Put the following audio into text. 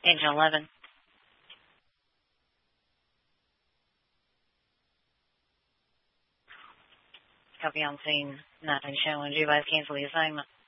Agent 11. Copy on scene. Nothing showing. Do you guys cancel the assignment?